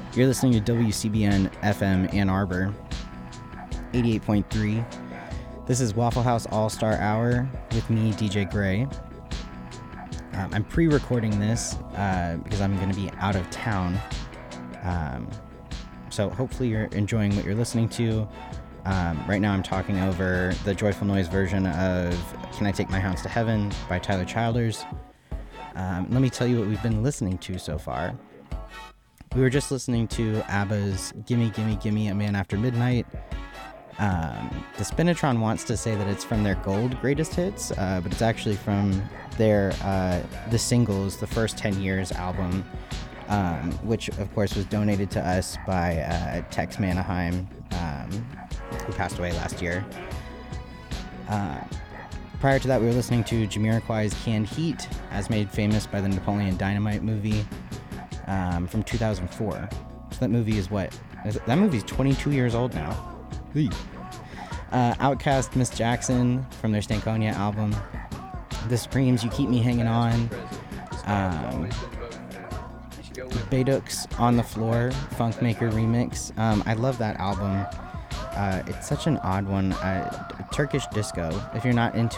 You're listening to WCBN FM Ann Arbor, 88.3. This is Waffle House All-Star Hour with me, DJ Gray. I'm pre-recording this because I'm going to be out of town. So hopefully you're enjoying what you're listening to. Right now I'm talking over the Joyful Noise version of Can I Take My Hounds to Heaven by Tyler Childers. Let me tell you what we've been listening to so far. We were just listening to ABBA's Gimme Gimme Gimme A Man After Midnight. The Spinatron wants to say that it's from their gold greatest hits, but it's actually from their The Singles, the first 10 years album, which of course was donated to us by Tex Manaheim, who passed away last year. Prior to that, we were listening to Jamiroquai's Canned Heat, as made famous by the Napoleon Dynamite movie from 2004. So that movie is that movie's 22 years old now. Outkast, Miss Jackson from their Stankonia album. The Screams, You Keep Me Hanging On. Bayduk's On the Floor, Funkmaker remix. I love that album. It's such an odd one. Turkish disco. If you're not into